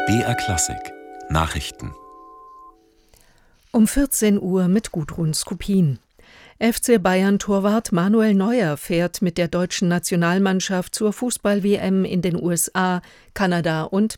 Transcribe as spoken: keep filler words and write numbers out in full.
B R Klassik Nachrichten Um vierzehn Uhr mit Gudrun Skupin. F C Bayern-Torwart Manuel Neuer fährt mit der deutschen Nationalmannschaft zur Fußball-W M in den U S A, Kanada und